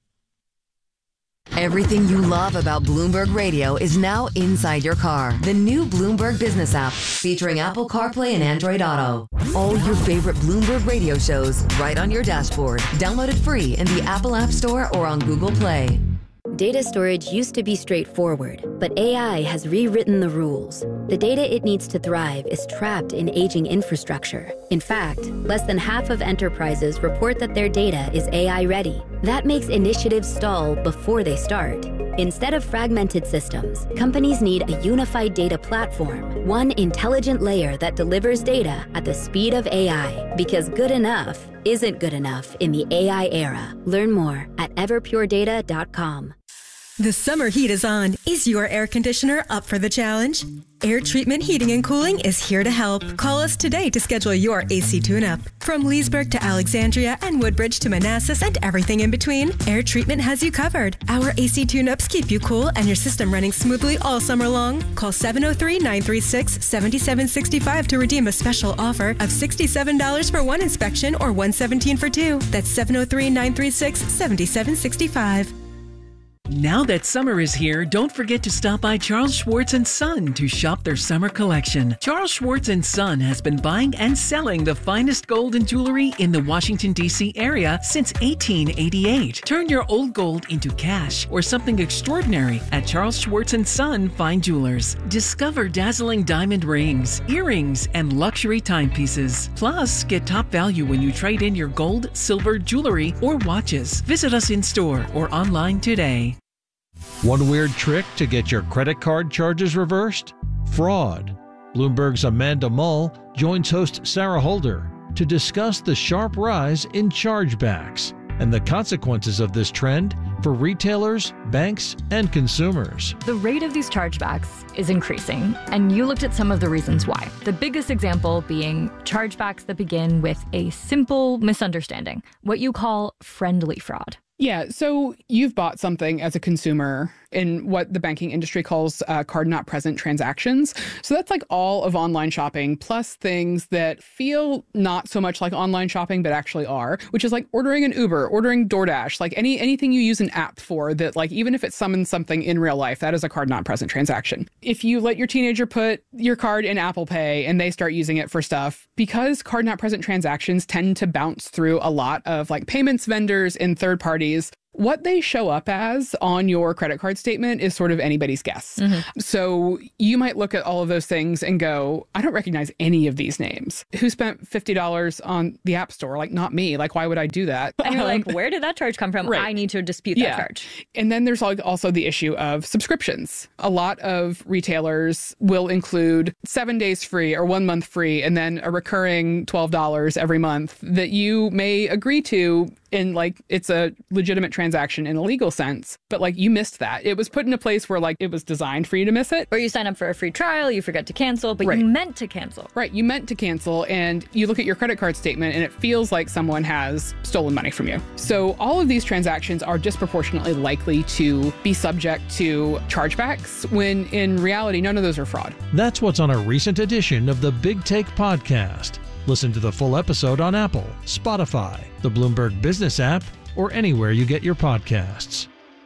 Everything you love about Bloomberg Radio is now inside your car. The new Bloomberg Business app, featuring Apple CarPlay and Android Auto. All your favorite Bloomberg Radio shows right on your dashboard. Download it free in the Apple App Store or on Google Play. Data storage used to be straightforward, but A I has rewritten the rules. The data it needs to thrive is trapped in aging infrastructure. In fact, less than half of enterprises report that their data is A I ready. That makes initiatives stall before they start. Instead of fragmented systems, companies need a unified data platform, one intelligent layer that delivers data at the speed of A I, because good enough isn't good enough in the A I era. Learn more at everpure data dot com. The summer heat is on. Is your air conditioner up for the challenge? Air Treatment Heating and Cooling is here to help. Call us today to schedule your A C tune-up. From Leesburg to Alexandria and Woodbridge to Manassas and everything in between, Air Treatment has you covered. Our A C tune-ups keep you cool and your system running smoothly all summer long. Call seven oh three, nine three six, seven seven six five to redeem a special offer of sixty-seven dollars for one inspection or one hundred seventeen dollars for two. That's seven oh three, nine three six, seven seven six five. Now that summer is here, don't forget to stop by Charles Schwartz and Son to shop their summer collection. Charles Schwartz and Son has been buying and selling the finest gold and jewelry in the Washington, D C area since eighteen eighty-eight. Turn your old gold into cash or something extraordinary at Charles Schwartz and Son Fine Jewelers. Discover dazzling diamond rings, earrings, and luxury timepieces. Plus, get top value when you trade in your gold, silver, jewelry, or watches. Visit us in store or online today. One weird trick to get your credit card charges reversed? Fraud. Bloomberg's Amanda Mull joins host Sarah Holder to discuss the sharp rise in chargebacks and the consequences of this trend for retailers, banks, and consumers. The rate of these chargebacks is increasing, and you looked at some of the reasons why. The biggest example being chargebacks that begin with a simple misunderstanding, what you call friendly fraud. Yeah, so you've bought something as a consumer in what the banking industry calls uh, card not present transactions. So that's like all of online shopping, plus things that feel not so much like online shopping, but actually are, which is like ordering an Uber, ordering DoorDash, like any anything you use an app for that, like even if it summons something in real life, that is a card not present transaction. If you let your teenager put your card in Apple Pay and they start using it for stuff, because card not present transactions tend to bounce through a lot of like payments vendors and third parties, what they show up as on your credit card statement is sort of anybody's guess. Mm-hmm. So you might look at all of those things and go, I don't recognize any of these names. Who spent fifty dollars on the App Store? Like, not me. Like, why would I do that? And you're like, where did that charge come from? Right. I need to dispute that yeah. charge. And then there's also the issue of subscriptions. A lot of retailers will include seven days free or one month free, and then a recurring twelve dollars every month that you may agree to. And like, it's a legitimate transaction in a legal sense, but like you missed that. It was put in a place where like it was designed for you to miss it. Or you sign up for a free trial, you forget to cancel, but right. you meant to cancel. Right, you meant to cancel, and you look at your credit card statement and it feels like someone has stolen money from you. So all of these transactions are disproportionately likely to be subject to chargebacks, when in reality, none of those are fraud. That's what's on a recent edition of the Big Take podcast. Listen to the full episode on Apple, Spotify, the Bloomberg Business app, or anywhere you get your podcasts.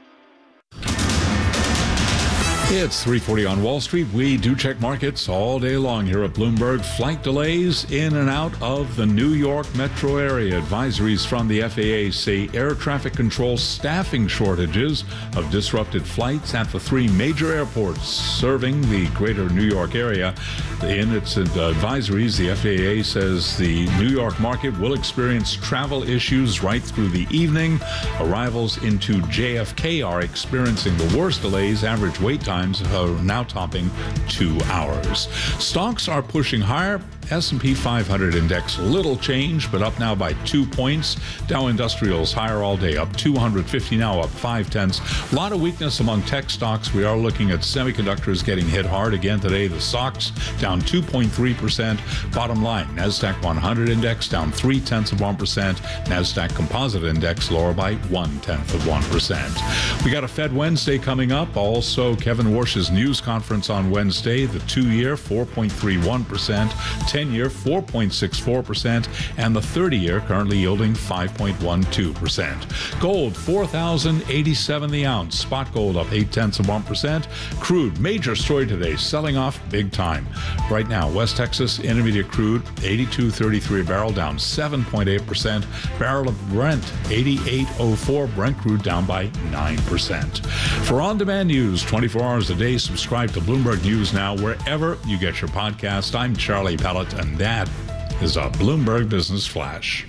It's three forty on Wall Street. We do check markets all day long here at Bloomberg. Flight delays in and out of the New York metro area. Advisories from the F A A say air traffic control staffing shortages of disrupted flights at the three major airports serving the greater New York area. In its advisories, the F A A says the New York market will experience travel issues right through the evening. Arrivals into J F K are experiencing the worst delays. Average wait time are now topping two hours. Stocks are pushing higher. S and P five hundred index little change, but up now by two points. Dow Industrials higher all day, up two hundred fifty now, up five tenths. A lot of weakness among tech stocks. We are looking at semiconductors getting hit hard again today. The stocks down two point three percent. Bottom line, NASDAQ one hundred index down three tenths of one percent. NASDAQ Composite Index lower by one tenth of one percent. We got a Fed Wednesday coming up. Also, Kevin Warsh's news conference on Wednesday. The two-year four point three one percent. ten-year four point six four percent, and the thirty-year currently yielding five point one two percent. Gold, four thousand eighty-seven the ounce. Spot gold up eight tenths of one percent. Crude, major story today, selling off big time. Right now, West Texas Intermediate crude, eighty-two thirty-three a barrel, down seven point eight percent. Barrel of Brent, eighty-eight oh four. Brent crude down by nine percent. For on-demand news, twenty-four hours a day, subscribe to Bloomberg News Now wherever you get your podcast. I'm Charlie Pellet, and that is a Bloomberg Business Flash.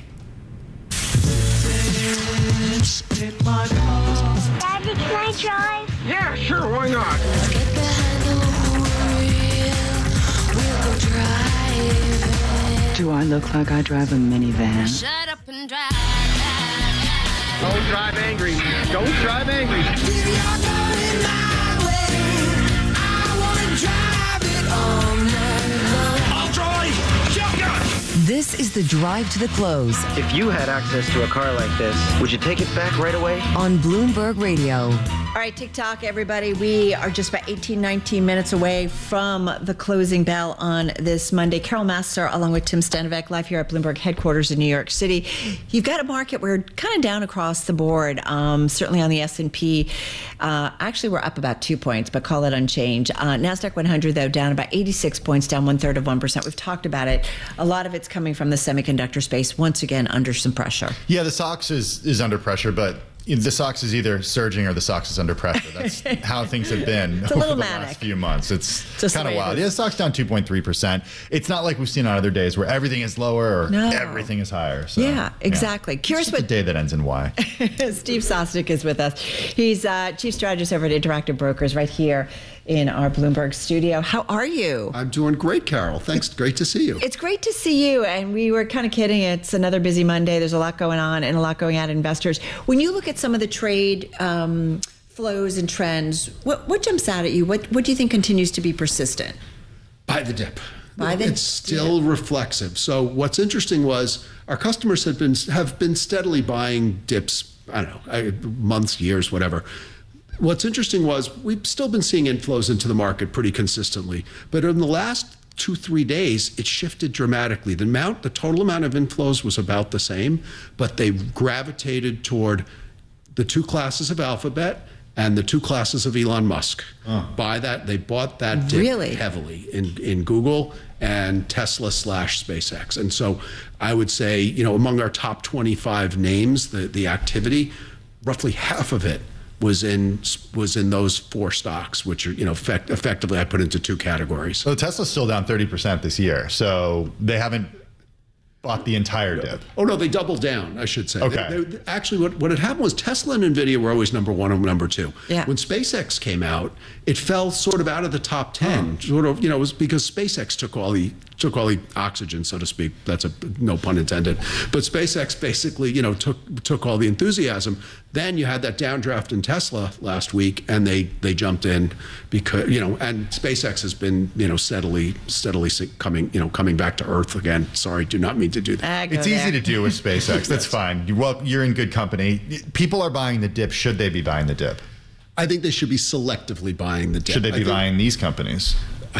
Daddy, can I drive? Yeah, sure, why not? Get behind the wheel, we'll go driving. Do I look like I drive a minivan? Shut up and drive. Don't drive angry. Don't drive angry. my way. I wanna drive it all night long. I'll drive. Shotgun. This is the drive to the close If you had access to a car like this, would you take it back right away? on Bloomberg Radio. All right, TikTok, everybody. We are just about eighteen, nineteen minutes away from the closing bell on this Monday. Carol Master, along with Tim Stenivek, live here at Bloomberg headquarters in New York City. You've got a market where kind of down across the board, um, certainly on the S and P. Uh, actually, we're up about two points, but call it unchanged. Uh, NASDAQ one hundred, though, down about eighty-six points, down one-third of one percent. We've talked about it. A lot of it's coming from the semiconductor space, once again, under some pressure. Yeah, the S O X is, is under pressure, but the S O X is either surging or the S O X is under pressure. That's how things have been It's a over little the manic. last few months. It's Just the kind of way it wild. is. Yeah, the S O X down two point three percent. It's not like we've seen on other days where everything is lower or No. everything is higher. So, Yeah, exactly. Yeah. Curious It's just what- a day that ends in Y. Steve Sosnick is with us. He's uh, chief strategist over at Interactive Brokers right here in our Bloomberg studio. How are you? I'm doing great, Carol. Thanks. Great to see you. It's great to see you. And we were kind of kidding. It's another busy Monday. There's a lot going on and a lot going at investors. When you look at some of the trade um, flows and trends, what, what jumps out at you? What, what do you think continues to be persistent? Buy the dip. Buy the it's still reflexive. So what's interesting was our customers have been have been steadily buying dips. I don't know, I- months, years, whatever. What's interesting was we've still been seeing inflows into the market pretty consistently, but in the last two, three days, it shifted dramatically. The amount, the total amount of inflows was about the same, but they gravitated toward the two classes of Alphabet and the two classes of Elon Musk. Buy that, they bought that dip Really? heavily in, in Google and Tesla slash SpaceX. And so I would say, you know, among our top twenty-five names, the, the activity, roughly half of it was in was in those four stocks, which are, you know, effect, effectively I put into two categories. So Tesla's still down thirty percent this year. So they haven't bought the entire dip. Oh, no, they doubled down, I should say. Okay. They- they- actually, what, what had happened was Tesla and NVIDIA were always number one and number two. Yeah. When SpaceX came out, it fell sort of out of the top ten. Sort of, you know, it was because SpaceX took all the took all the oxygen, so to speak. That's a no pun intended. But SpaceX basically, you know, took took all the enthusiasm. Then you had that downdraft in Tesla last week, and they they jumped in because, you know, and SpaceX has been, you know, steadily steadily coming, you know, coming back to Earth again. Sorry, do not mean to do that. It's easy to do with SpaceX. That's fine. You, well, you're in good company. People are buying the dip. Should they be buying the dip? I think they should be selectively buying the dip. Should they I be think- buying these companies?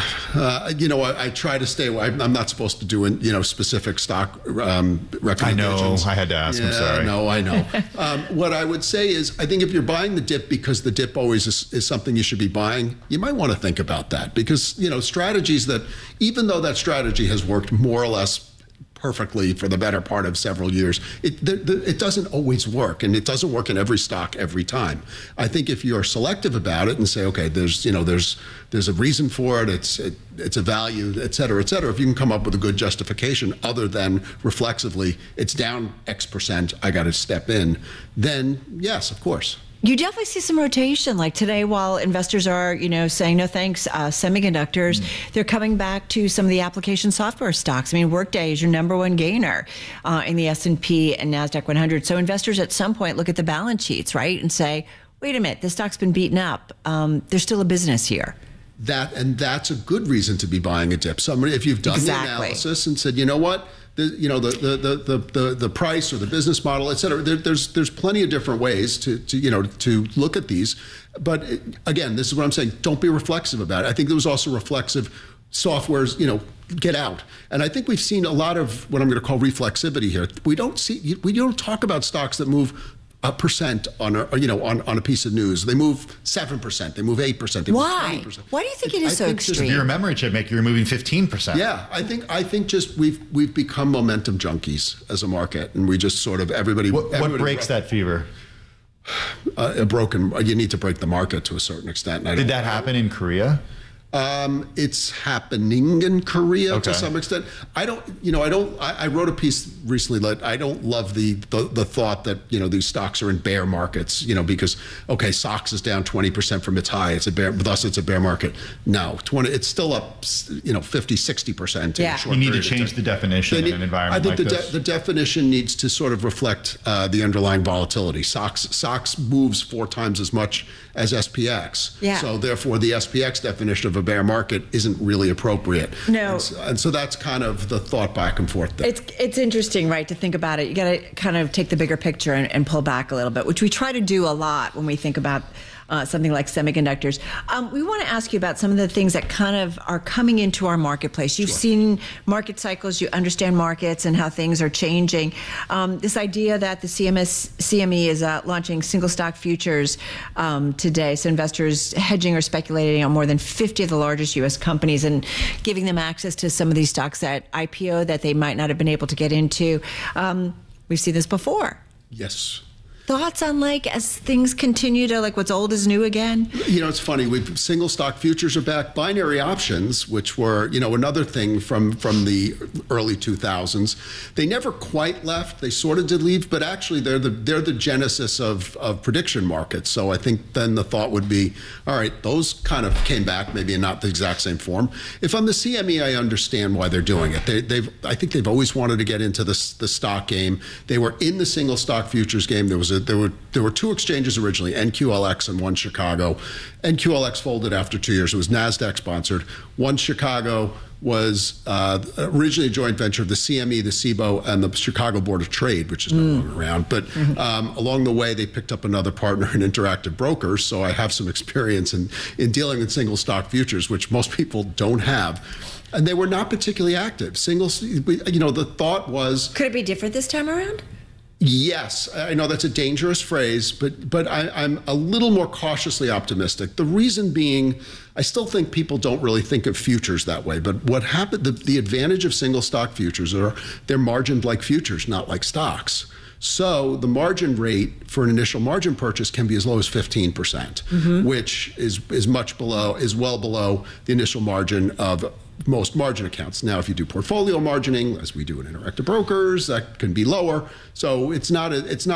Uh, you know, I, I try to stay away. I'm I'm not supposed to do, in, you know, specific stock um, recommendations. I had to ask. I'm Yeah, sorry. No, I know. um, what I would say is, I think if you're buying the dip because the dip always is, is something you should be buying, you might want to think about that, because, you know, strategies that, even though that strategy has worked more or less perfectly for the better part of several years, it the, the, it doesn't always work, and it doesn't work in every stock every time. I think if you're selective about it and say, okay, there's you know there's there's a reason for it, it's it, it's a value, et cetera, et cetera. If you can come up with a good justification other than reflexively, it's down X percent, I got to step in, then yes, of course. You definitely see some rotation. Like today, while investors are, you know, saying no thanks, uh, semiconductors, mm. they're coming back to some of the application software stocks. I mean, Workday is your number one gainer uh, in the S and P and NASDAQ one hundred. So investors at some point look at the balance sheets, right, and say, wait a minute, this stock's been beaten up. Um, there's still a business here. That and that's a good reason to be buying a dip. Somebody, if you've done Exactly. the analysis and said, you know what, the, you know the, the the the the price or the business model, et cetera. There, there's there's plenty of different ways to, to you know to look at these. But it, again, this is what I'm saying. Don't be reflexive about it. I think there was also reflexive softwares, you know, get out. And I think we've seen a lot of what I'm going to call reflexivity here. We don't see we don't talk about stocks that move a percent on a you know on, on a piece of news. They move seven percent. They move eight percent. They move Why? twenty percent. Why do you think it is I so think just- extreme? If you're a memory chip maker, you're moving fifteen percent. Yeah, I think I think just we've we've become momentum junkies as a market, and we just sort of everybody. What, what everybody breaks that fever? Uh, a broken. You need to break the market to a certain extent. And I Did don't- that happen in Korea? Um, it's happening in Korea Okay. to some extent. I don't, you know, I don't, I, I wrote a piece recently that I don't love the, the the thought that, you know, these stocks are in bear markets, you know, because, okay, S O X is down twenty percent from its high. It's a bear, thus it's a bear market. No, twenty, it's still up, you know, fifty, sixty percent. Yeah. In a short You need to period of change time. the definition They in need- an environment I think like the, this. de- the definition needs to sort of reflect uh, the underlying volatility. S O X, S O X moves four times as much as S P X. Yeah. So therefore, the S P X definition of a bear market isn't really appropriate. No. And so, and so that's kind of the thought back and forth there. It's it's interesting, right, to think about it. You got to kind of take the bigger picture and, and pull back a little bit, which we try to do a lot when we think about uh, something like semiconductors. Um, we want to ask you about some of the things that kind of are coming into our marketplace. You've seen market cycles, you understand markets and how things are changing. Um, this idea that the C M S, C M E is uh, launching single stock futures um, today, so investors hedging or speculating on more than fifty of the largest U S companies and giving them access to some of these stocks at I P O that they might not have been able to get into. Um, we've seen this before. Yes. Thoughts on, like, as things continue to, like, what's old is new again? You know, it's funny. We've single stock futures are back. Binary options, which were, you know, another thing from from the early two thousands, they never quite left. They sort of did leave, but actually they're the they're the genesis of of prediction markets. So I think then the thought would be, all right, those kind of came back, maybe in not the exact same form. If I'm the C M E, I understand why they're doing it. They, they've I think they've always wanted to get into the the stock game. They were in the single stock futures game. There was a There were there were two exchanges originally, N Q L X and One Chicago. N Q L X folded after two years. It was NASDAQ sponsored. One Chicago was uh, originally a joint venture of the C M E, the S I B O, and the Chicago Board of Trade, which is no longer around. But um, along the way, they picked up another partner in Interactive Brokers. So I have some experience in, in dealing with single stock futures, which most people don't have. And they were not particularly active. Single, you know, the thought was... Could it be different this time around? Yes, I know that's a dangerous phrase, but but I, I'm a little more cautiously optimistic. The reason being, I still think people don't really think of futures that way. But what happened, the, the advantage of single stock futures are they're margined like futures, not like stocks. So the margin rate for an initial margin purchase can be as low as fifteen percent, Mhm. which is is much below, is well below the initial margin of most margin accounts. Now, if you do portfolio margining, as we do in Interactive Brokers, that can be lower. So it's not a, it's not